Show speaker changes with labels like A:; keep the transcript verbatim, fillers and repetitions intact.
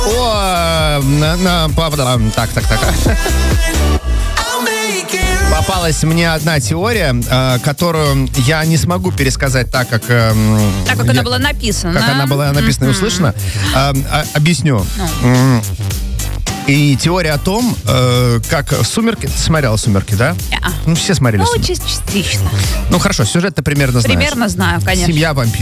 A: О, на, на, так, так, так. Попалась мне одна теория, э, которую я не смогу пересказать так, как... Э,
B: так, как
A: я,
B: она была написана.
A: Как она была написана и услышана. Э, э, объясню.
B: Ну.
A: И теория о том, э, как «Сумерки». Ты смотрела «Сумерки», да?
B: Yeah.
A: Ну, все смотрели
B: Ну,
A: «Сумерки».
B: частично.
A: Ну, хорошо, сюжет ты примерно знаешь.
B: Примерно знаю, конечно.
A: Семья вампиров.